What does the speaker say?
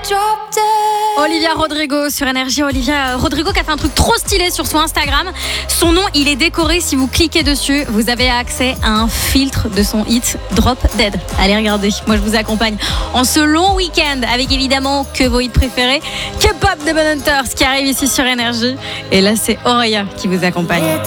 Olivia Rodrigo sur Énergie. Olivia Rodrigo qui a fait un truc trop stylé sur son Instagram. Son nom, il est décoré. Si vous cliquez dessus, vous avez accès à un filtre de son hit Drop Dead. Allez regarder, moi je vous accompagne en ce long week-end avec évidemment que vos hits préférés. K-pop de Bon Hunters qui arrive ici sur Énergie. Et là c'est Auréa qui vous accompagne.